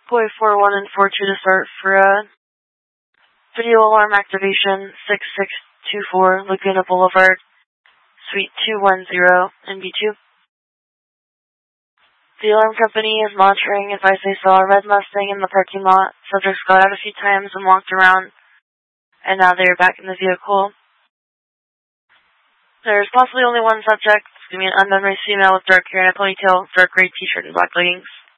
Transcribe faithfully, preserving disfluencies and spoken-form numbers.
Boy four one and four two to start for uh, video alarm activation six six two four Laguna Boulevard, Suite two one zero, N B two. The alarm company is monitoring. Advised they saw a red Mustang in the parking lot. Subjects got out a few times and walked around, and now they are back in the vehicle. There's possibly only one subject. It's going to be an unknown race female with dark hair and a ponytail, dark gray t-shirt, and black leggings.